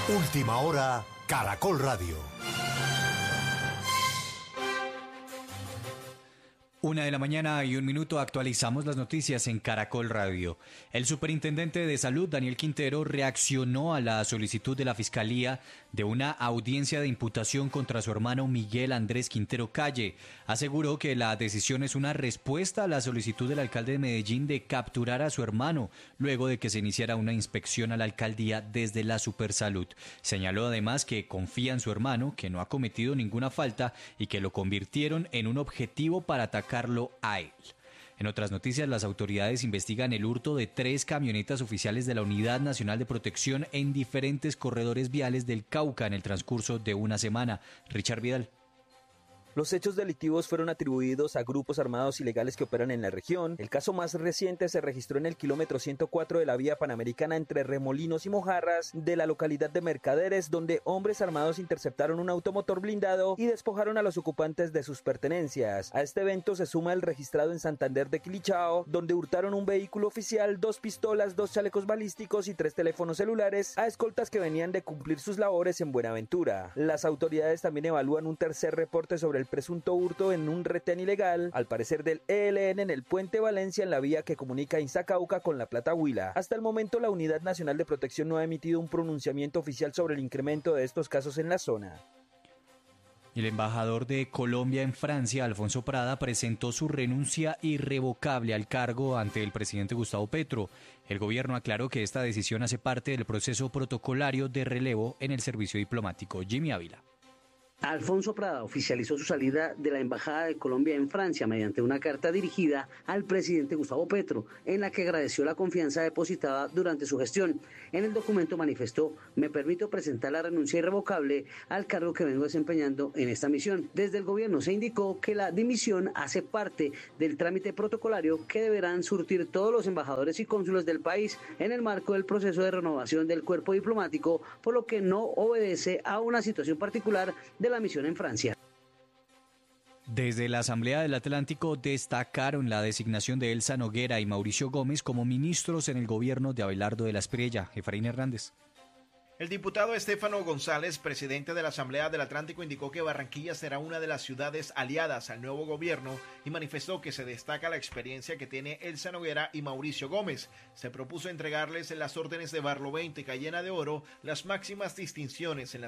Última hora, Caracol Radio. 1:01 actualizamos las noticias en Caracol Radio. El superintendente de Salud, Daniel Quintero, reaccionó a la solicitud de la Fiscalía de una audiencia de imputación contra su hermano Miguel Andrés Quintero Calle. Aseguró que la decisión es una respuesta a la solicitud del alcalde de Medellín de capturar a su hermano, luego de que se iniciara una inspección a la alcaldía desde la Supersalud. Señaló además que confía en su hermano, que no ha cometido ninguna falta y que lo convirtieron en un objetivo para atacarlo a él. En otras noticias, las autoridades investigan el hurto de 3 camionetas oficiales de la Unidad Nacional de Protección en diferentes corredores viales del Cauca en el transcurso de una semana. Richard Vidal. Los hechos delictivos fueron atribuidos a grupos armados ilegales que operan en la región. El caso más reciente se registró en el kilómetro 104 de la vía panamericana entre Remolinos y Mojarras de la localidad de Mercaderes, donde hombres armados interceptaron un automotor blindado y despojaron a los ocupantes de sus pertenencias. A este evento se suma el registrado en Santander de Quilichao, donde hurtaron un vehículo oficial, 2 pistolas, 2 chalecos balísticos y 3 teléfonos celulares a escoltas que venían de cumplir sus labores en Buenaventura. Las autoridades también evalúan un tercer reporte sobre el presunto hurto en un retén ilegal, al parecer del ELN, en el puente Valencia, en la vía que comunica Iztacauca con La Plata Huila. Hasta el momento, la Unidad Nacional de Protección no ha emitido un pronunciamiento oficial sobre el incremento de estos casos en la zona. El embajador de Colombia en Francia, Alfonso Prada, presentó su renuncia irrevocable al cargo ante el presidente Gustavo Petro. El gobierno aclaró que esta decisión hace parte del proceso protocolario de relevo en el servicio diplomático. Jimmy Ávila. Alfonso Prada oficializó su salida de la Embajada de Colombia en Francia mediante una carta dirigida al presidente Gustavo Petro, en la que agradeció la confianza depositada durante su gestión. En el documento manifestó: me permito presentar la renuncia irrevocable al cargo que vengo desempeñando en esta misión. Desde el gobierno se indicó que la dimisión hace parte del trámite protocolario que deberán surtir todos los embajadores y cónsules del país en el marco del proceso de renovación del cuerpo diplomático, por lo que no obedece a una situación particular de la misión en Francia. Desde la Asamblea del Atlántico destacaron la designación de Elsa Noguera y Mauricio Gómez como ministros en el gobierno de Abelardo de la Espriella. Efraín Hernández. El diputado Estefano González, presidente de la Asamblea del Atlántico, indicó que Barranquilla será una de las ciudades aliadas al nuevo gobierno y manifestó que se destaca la experiencia que tiene Elsa Noguera y Mauricio Gómez. Se propuso entregarles en las órdenes de Barlovento y Cayena de Oro las máximas distinciones en las